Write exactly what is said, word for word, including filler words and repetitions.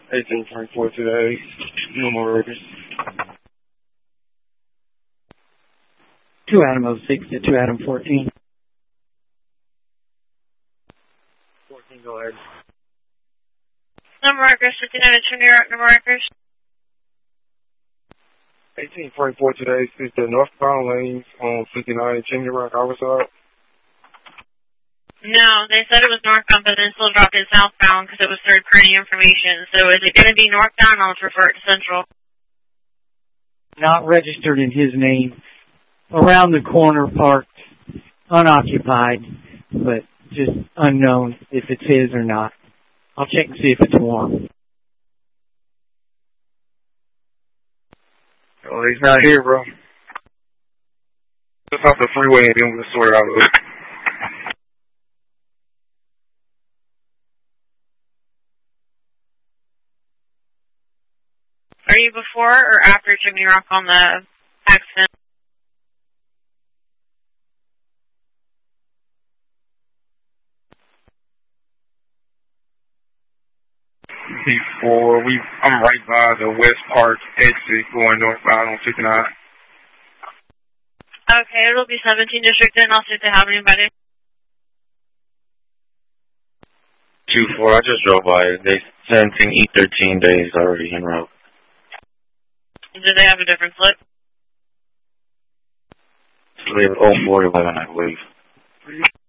eighteen twenty-four today. No more workers. two Adam oh six to two Adam fourteen. fourteen, go ahead. No markers, fifty-nine to New York, no markers. eighteen twenty-four today, speak to northbound lanes on fifty-nine Chimney Rock, Harborside. No, they said it was northbound, but then still dropped it southbound because it was third-party information. So is it going to be northbound? I'll refer it to Central. Not registered in his name. Around the corner, parked, unoccupied, but just unknown if it's his or not. I'll check and see if it's warm. Oh, he's not here, bro. Just off the freeway and then we'll sort it out a bit. Are you before or after Chimney Rock on the accident? Before we, I'm right by the West Park exit going northbound on fifty-nine. Okay, it'll be seventeen District then. I'll see if they have anybody. two four, I just drove by. They seventeen E thirteen days already en route. Did they have a different slip? Slip oh four eleven, I believe.